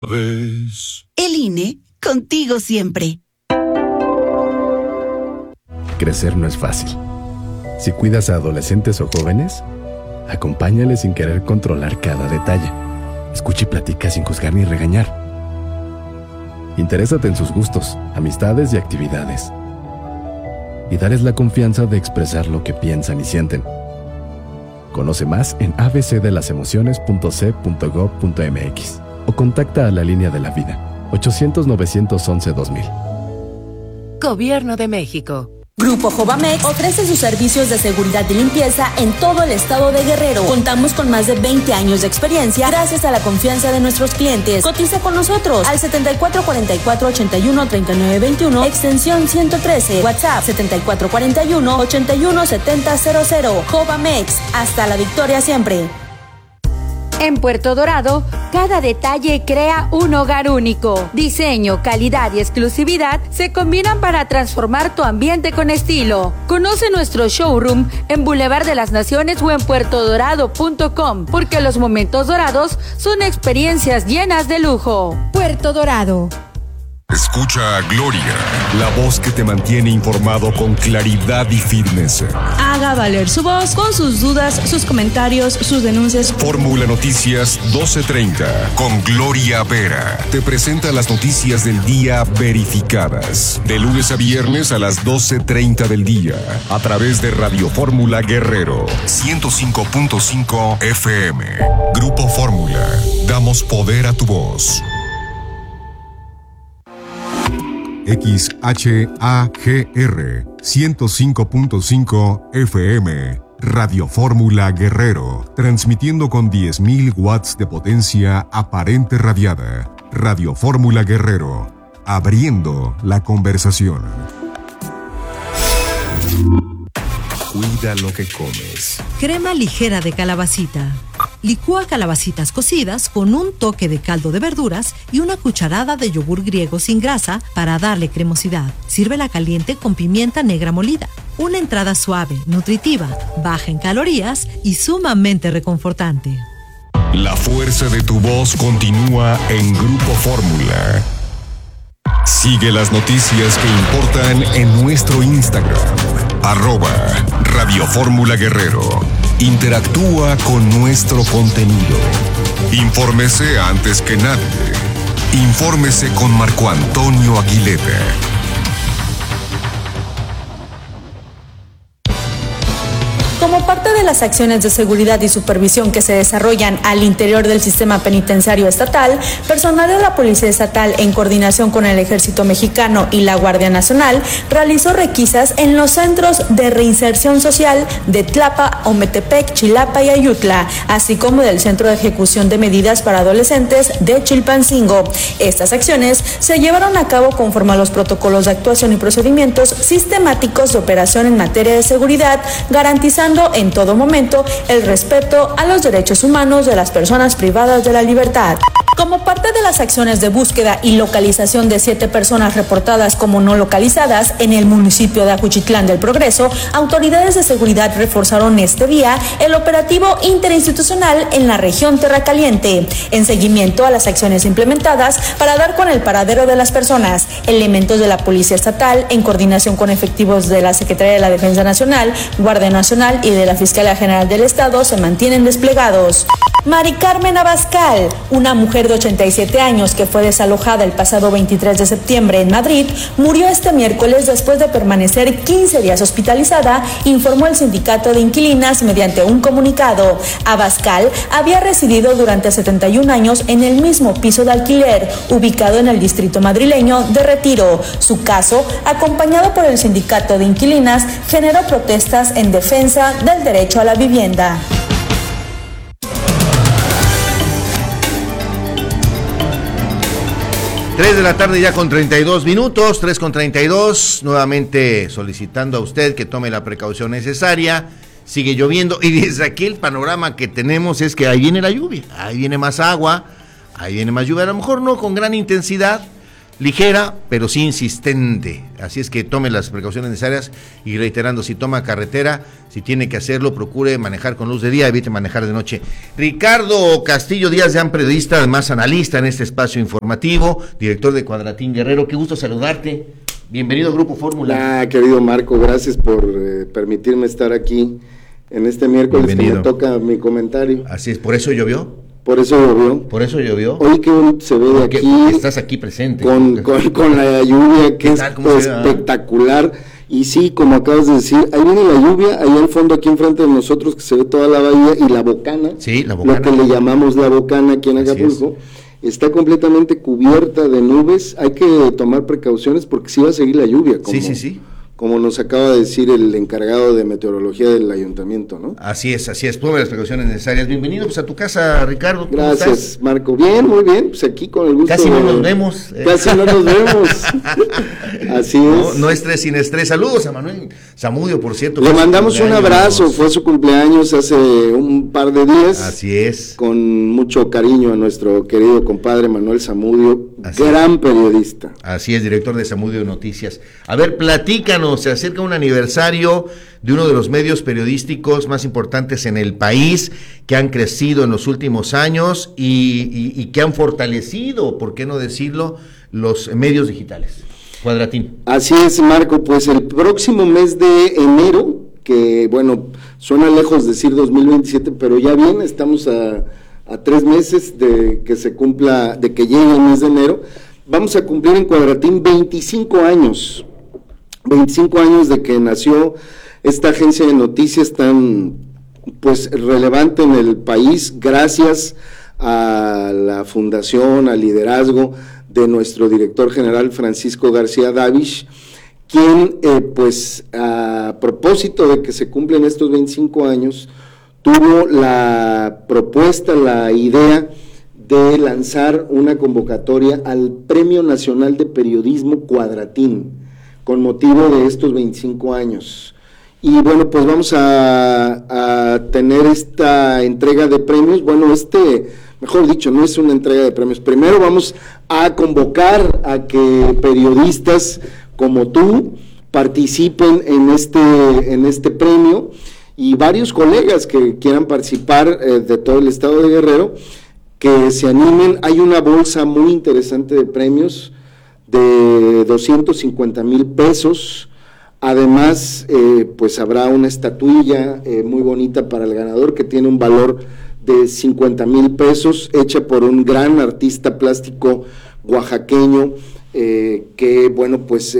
¿Ves? El INE, contigo siempre. Crecer no es fácil. Si cuidas a adolescentes o jóvenes, acompáñales sin querer controlar cada detalle. Escucha y platica sin juzgar ni regañar. Interésate en sus gustos, amistades y actividades. Y dales la confianza de expresar lo que piensan y sienten. Conoce más en abcdelasemociones.c.gov.mx o contacta a la Línea de la Vida, 800-911-2000. Gobierno de México. Grupo Jovamex ofrece sus servicios de seguridad y limpieza en todo el estado de Guerrero. Contamos con más de 20 años de experiencia gracias a la confianza de nuestros clientes. Cotiza con nosotros al 7444-813921, extensión 113, WhatsApp 7441-817000. Jovamex, hasta la victoria siempre. En Puerto Dorado, cada detalle crea un hogar único. Diseño, calidad y exclusividad se combinan para transformar tu ambiente con estilo. Conoce nuestro showroom en Boulevard de las Naciones o en puertodorado.com, porque los momentos dorados son experiencias llenas de lujo. Puerto Dorado. Escucha a Gloria, la voz que te mantiene informado con claridad y firmeza. Haga valer su voz con sus dudas, sus comentarios, sus denuncias. Fórmula Noticias 12:30 con Gloria Vera. Te presenta las noticias del día verificadas. De lunes a viernes a las 12:30 del día. A través de Radio Fórmula Guerrero. 105.5 FM. Grupo Fórmula. Damos poder a tu voz. XHAGR 105.5 FM, Radio Fórmula Guerrero, transmitiendo con 10.000 watts de potencia aparente radiada. Radio Fórmula Guerrero, abriendo la conversación. Cuida lo que comes. Crema ligera de calabacita. Licúa calabacitas cocidas con un toque de caldo de verduras y una cucharada de yogur griego sin grasa para darle cremosidad. Sírvela caliente con pimienta negra molida. Una entrada suave, nutritiva, baja en calorías y sumamente reconfortante. La fuerza de tu voz continúa en Grupo Fórmula. Sigue las noticias que importan en nuestro Instagram, @Radio Fórmula Guerrero. Interactúa con nuestro contenido. Infórmese antes que nadie. Infórmese con Marco Antonio Aguilera. Como parte de las acciones de seguridad y supervisión que se desarrollan al interior del sistema penitenciario estatal, personal de la Policía Estatal, en coordinación con el Ejército Mexicano y la Guardia Nacional, realizó requisas en los centros de reinserción social de Tlapa, Ometepec, Chilapa y Ayutla, así como del Centro de Ejecución de Medidas para Adolescentes de Chilpancingo. Estas acciones se llevaron a cabo conforme a los protocolos de actuación y procedimientos sistemáticos de operación en materia de seguridad, garantizando en todo momento el respeto a los derechos humanos de las personas privadas de la libertad. Como parte de las acciones de búsqueda y localización de 7 personas reportadas como no localizadas en el municipio de Ajuchitlán del Progreso, autoridades de seguridad reforzaron este día el operativo interinstitucional en la región Terracaliente, en seguimiento a las acciones implementadas para dar con el paradero de las personas. Elementos de la Policía Estatal, en coordinación con efectivos de la Secretaría de la Defensa Nacional, Guardia Nacional y de la Fiscalía General del Estado, se mantienen desplegados. Mari Carmen Abascal, una mujer de 87 años que fue desalojada el pasado 23 de septiembre en Madrid, murió este miércoles después de permanecer 15 días hospitalizada, informó el sindicato de inquilinas mediante un comunicado. Abascal había residido durante 71 años en el mismo piso de alquiler, ubicado en el distrito madrileño de Retiro. Su caso, acompañado por el sindicato de inquilinas, generó protestas en defensa del derecho a la vivienda. 3 de la tarde ya con 32 minutos, 3:32, nuevamente solicitando a usted que tome la precaución necesaria. Sigue lloviendo y desde aquí el panorama que tenemos es que ahí viene la lluvia, ahí viene más agua, ahí viene más lluvia, a lo mejor no con gran intensidad, ligera, pero sí insistente. Así es que tome las precauciones necesarias y reiterando, si toma carretera, si tiene que hacerlo, procure manejar con luz de día, evite manejar de noche. Ricardo Castillo Díaz, ya periodista, además analista en este espacio informativo, director de Cuadratín Guerrero. Qué gusto saludarte. Bienvenido a Grupo Fórmula. Querido Marco, gracias por permitirme estar aquí en este miércoles. Bienvenido. Que me toca mi comentario. Así es, ¿por eso llovió? Por eso llovió. Por eso llovió. Hoy que se ve de aquí. Estás aquí presente. Con la lluvia, que es espectacular. Y sí, como acabas de decir, ahí viene la lluvia, ahí al fondo, aquí enfrente de nosotros, que se ve toda la bahía y la Bocana. Sí, la Bocana. Lo que le llamamos la Bocana aquí en Acapulco. Está completamente cubierta de nubes. Hay que tomar precauciones porque sí va a seguir la lluvia. Como nos acaba de decir el encargado de meteorología del ayuntamiento, ¿no? Así es, tome las precauciones necesarias. Bienvenido pues a tu casa, Ricardo. Gracias, Marco. Bien, muy bien, pues aquí con el gusto. Casi no nos vemos. Así es. No estrés sin estrés. Saludos a Manuel Zamudio, por cierto. Le mandamos un abrazo, fue su cumpleaños hace un par de días. Así es. Con mucho cariño a nuestro querido compadre Manuel Zamudio, gran periodista. Así es, director de Zamudio Noticias. A ver, platícanos. Se acerca un aniversario de uno de los medios periodísticos más importantes en el país, que han crecido en los últimos años y que han fortalecido, ¿por qué no decirlo?, los medios digitales. Cuadratín. Así es, Marco, pues el próximo mes de enero, que bueno, suena lejos decir 2027, pero ya viene, estamos a 3 meses de que se cumpla, de que llegue el mes de enero, vamos a cumplir en Cuadratín 25 años de que nació esta agencia de noticias tan pues relevante en el país, gracias a la fundación, al liderazgo de nuestro director general Francisco García Davish, quien pues a propósito de que se cumplen estos 25 años, tuvo la propuesta, la idea de lanzar una convocatoria al Premio Nacional de Periodismo Cuadratín, con motivo de estos 25 años. Y bueno, pues vamos a tener esta entrega de premios. Bueno, mejor dicho, no es una entrega de premios. Primero vamos a convocar a que periodistas como tú participen en este premio, y varios colegas que quieran participar de todo el estado de Guerrero, que se animen. Hay una bolsa muy interesante de premios de 250,000 pesos, además pues habrá una estatuilla muy bonita para el ganador que tiene un valor de 50,000 pesos, hecha por un gran artista plástico oaxaqueño que bueno pues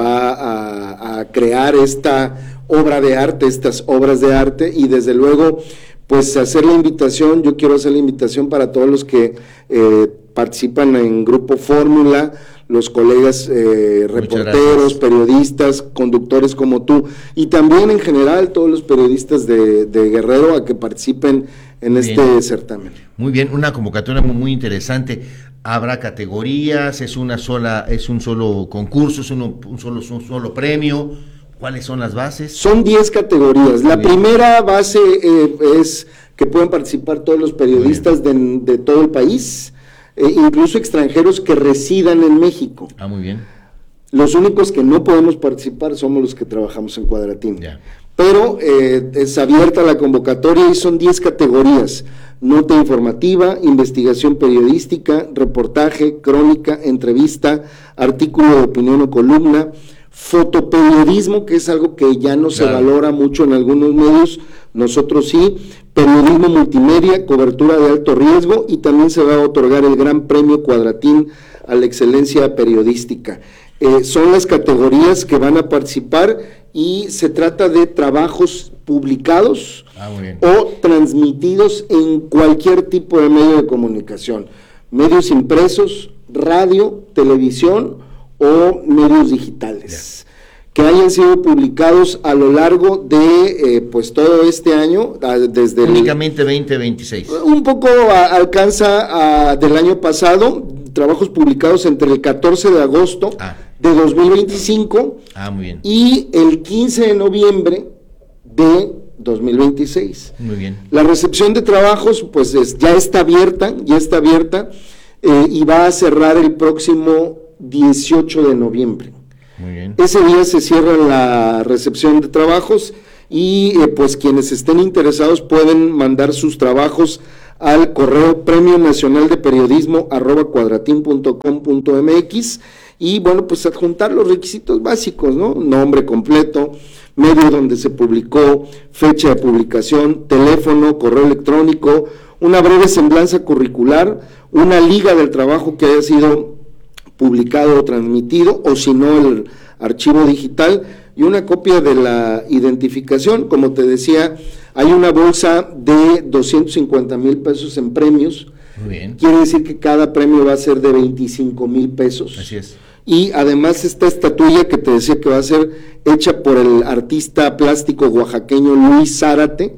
va a crear esta obra de arte, estas obras de arte, y desde luego pues hacer la invitación. Yo quiero hacer la invitación para todos los que participan en Grupo Fórmula, los colegas reporteros, periodistas, conductores como tú, y también en general todos los periodistas de Guerrero, a que participen en este certamen. Muy bien, una convocatoria muy interesante. ¿Habrá categorías? ¿Es un solo concurso? ¿Es un solo premio? ¿Cuáles son las bases? Son 10 categorías. La primera base es que pueden participar todos los periodistas de todo el país, incluso extranjeros que residan en México. Muy bien. Los únicos que no podemos participar somos los que trabajamos en Cuadratín. Ya. Pero es abierta la convocatoria y son 10 categorías: nota informativa, investigación periodística, reportaje, crónica, entrevista, artículo de opinión o columna, fotoperiodismo, que es algo que ya no se valora mucho en algunos medios, nosotros sí, periodismo multimedia, cobertura de alto riesgo, y también se va a otorgar el Gran Premio Cuadratín a la excelencia periodística. Son las categorías que van a participar, y se trata de trabajos publicados o transmitidos en cualquier tipo de medio de comunicación, medios impresos, radio, televisión o medios digitales, que hayan sido publicados a lo largo de pues todo este año, desde únicamente 2026. Un poco alcanza del año pasado, trabajos publicados entre el 14 de agosto de 2025 muy bien, y el 15 de noviembre de 2026. Muy bien. La recepción de trabajos pues ya está abierta, y va a cerrar el próximo 18 de noviembre. Muy bien. Ese día se cierra la recepción de trabajos y pues quienes estén interesados pueden mandar sus trabajos al correo premionacionaldeperiodismo@cuadratin.com.mx y bueno, pues adjuntar los requisitos básicos, ¿no? Nombre completo, medio donde se publicó, fecha de publicación, teléfono, correo electrónico, una breve semblanza curricular, una liga del trabajo que haya sido publicado o transmitido, o si no el archivo digital, y una copia de la identificación. Como te decía, hay una bolsa de 250,000 pesos en premios. Muy bien. Quiere decir que cada premio va a ser de 25,000 pesos. Así es. Y además esta estatuilla que te decía que va a ser hecha por el artista plástico oaxaqueño Luis Zárate,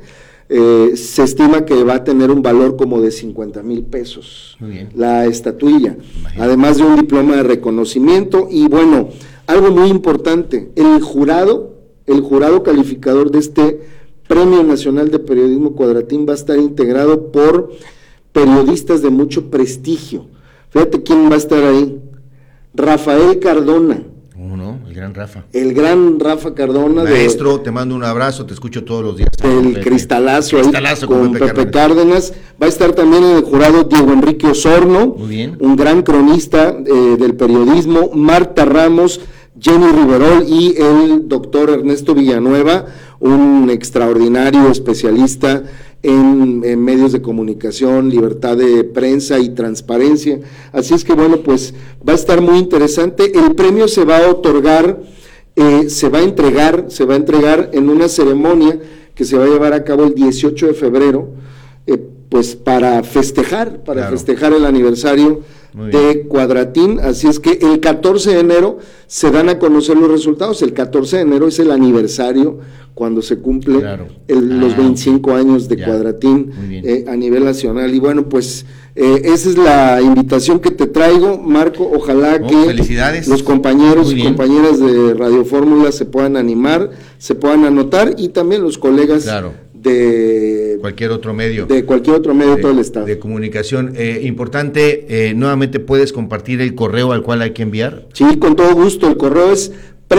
se estima que va a tener un valor como de 50,000 pesos. Muy bien. La estatuilla, Imagínate. además de un diploma de reconocimiento. Y bueno, algo muy importante, el jurado calificador de este Premio Nacional de Periodismo Cuadratín va a estar integrado por periodistas de mucho prestigio. Fíjate quién va a estar ahí: Rafael Cardona. ¿No? El gran Rafa. El gran Rafa Cardona. Maestro, te mando un abrazo, te escucho todos los días. Del Cristalazo, Cristalazo con Pepe Cárdenas. Va a estar también en el jurado Diego Enrique Osorno, Muy bien. un gran cronista del periodismo, Marta Ramos, Jenny Riverol y el doctor Ernesto Villanueva, un extraordinario especialista en medios de comunicación, libertad de prensa y transparencia. Así es que bueno, pues va a estar muy interesante. El premio se va a otorgar, se va a entregar en una ceremonia que se va a llevar a cabo el 18 de febrero, pues para festejar el aniversario de Cuadratín. Así es que el 14 de enero se dan a conocer los resultados. El 14 de enero es el aniversario cuando se cumple los 25 años de Cuadratín a nivel nacional. Y bueno, pues esa es la invitación que te traigo, Marco. Ojalá que felicidades. los compañeros y compañeras de Radio Fórmula se puedan animar, se puedan anotar, y también los colegas de cualquier otro medio. De cualquier otro medio de todo el estado. De comunicación. Importante, nuevamente, ¿puedes compartir el correo al cual hay que enviar? Sí, con todo gusto. El correo es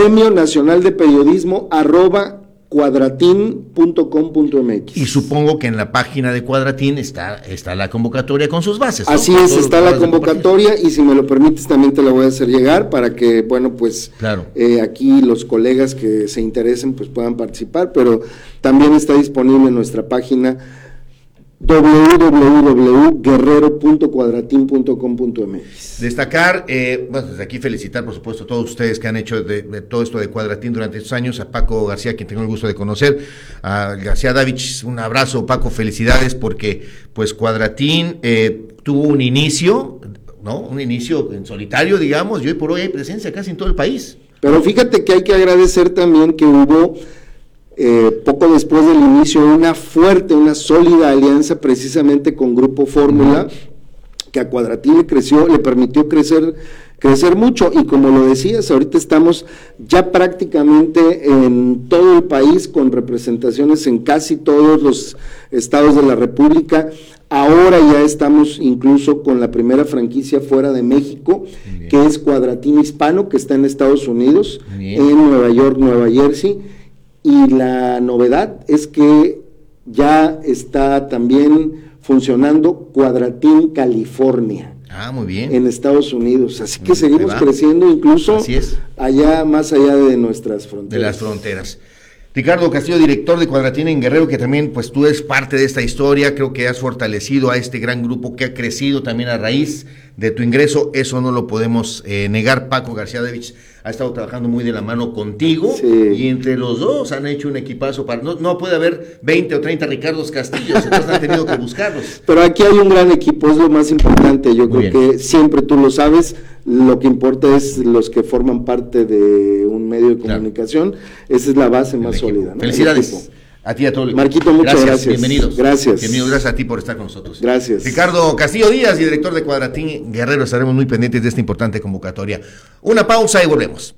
premionacionaldeperiodismo@cuadratin.com.mx. Y supongo que en la página de Cuadratín está la convocatoria con sus bases, ¿no? Así es, está la convocatoria, y si me lo permites también te la voy a hacer llegar para que, bueno, pues aquí los colegas que se interesen pues puedan participar, pero también está disponible en nuestra página www.guerrero.cuadratin.com.mx. Destacar, bueno, desde aquí felicitar, por supuesto, a todos ustedes que han hecho de todo esto de Cuadratín durante estos años, a Paco García, quien tengo el gusto de conocer, a García Davich, un abrazo, Paco, felicidades, porque pues Cuadratín tuvo un inicio, ¿no? Un inicio en solitario, digamos, y hoy por hoy hay presencia casi en todo el país. Pero fíjate que hay que agradecer también que hubo poco después del inicio una sólida alianza precisamente con Grupo Fórmula, que a Cuadratín le permitió crecer mucho, y como lo decías, ahorita estamos ya prácticamente en todo el país con representaciones en casi todos los estados de la República. Ahora ya estamos incluso con la primera franquicia fuera de México, que es Cuadratín Hispano, que está en Estados Unidos, en Nueva York, Nueva Jersey. Y la novedad es que ya está también funcionando Cuadratín California. Muy bien. En Estados Unidos. Así que seguimos creciendo incluso allá, más allá de nuestras fronteras. De las fronteras. Ricardo Castillo, director de Cuadratín en Guerrero, que también pues tú eres parte de esta historia, creo que has fortalecido a este gran grupo que ha crecido también a raíz de tu ingreso, eso no lo podemos negar. Paco García Davich ha estado trabajando muy de la mano contigo, y entre los dos han hecho un equipazo para, no puede haber 20 o 30 Ricardos Castillos, entonces han tenido que buscarlos. Pero aquí hay un gran equipo, es lo más importante. Yo creo que siempre tú lo sabes, lo que importa es los que forman parte de un medio de comunicación. Esa es la base más sólida, ¿no? Felicidades a ti y a todo el equipo. Marquito, muchas gracias. Bienvenidos. Gracias. Bienvenidos, gracias a ti por estar con nosotros. Gracias. Ricardo Castillo Díaz, director de Cuadratín Guerrero, estaremos muy pendientes de esta importante convocatoria. Una pausa y volvemos.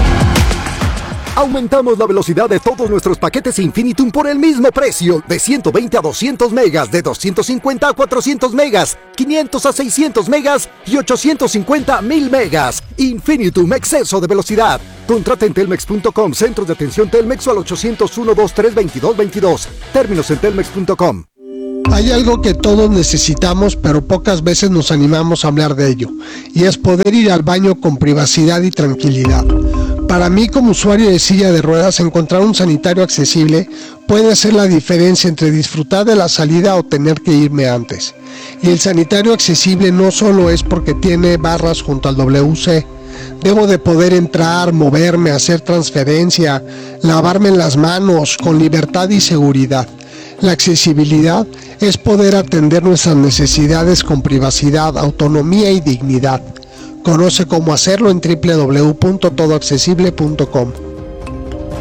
Aumentamos la velocidad de todos nuestros paquetes Infinitum por el mismo precio, de 120 a 200 megas, de 250 a 400 megas, 500 a 600 megas y 850 a 1000 megas. Infinitum Exceso de Velocidad. Contrata en telmex.com, centros de atención Telmex o al 801-232-2222. Términos en telmex.com. Hay algo que todos necesitamos, pero pocas veces nos animamos a hablar de ello, y es poder ir al baño con privacidad y tranquilidad. Para mí, como usuario de silla de ruedas, encontrar un sanitario accesible puede hacer la diferencia entre disfrutar de la salida o tener que irme antes. Y el sanitario accesible no solo es porque tiene barras junto al WC. Debo de poder entrar, moverme, hacer transferencia, lavarme las manos con libertad y seguridad. La accesibilidad es poder atender nuestras necesidades con privacidad, autonomía y dignidad. Conoce cómo hacerlo en www.todoaccesible.com.